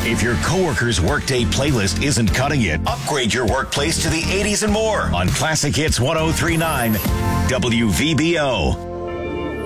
If your coworker's workday playlist isn't cutting it, upgrade your workplace to the 80s and more on Classic Hits 103.9 WVBO.